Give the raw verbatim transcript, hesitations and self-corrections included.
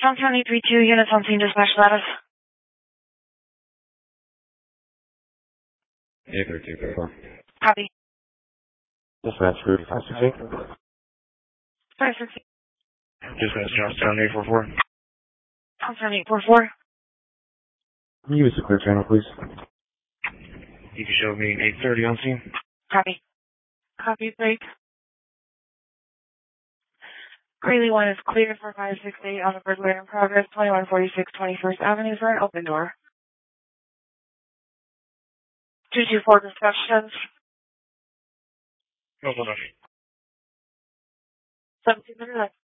Tom County three two, units on scene, dispatch status. eight three two four four. Copy. Dispatch Rudy five six eight. five six eight. Dispatch Johnstown eight four four. Johnstown eight four four. Can you use the clear channel, please? You can show me eight thirty on scene. Copy. Copy, break. Greeley one is cleared for five six eight on the burglary in progress, twenty-one forty-six twenty-first Avenue for an open door. two two four discussions. No, hold on. seventeen minutes.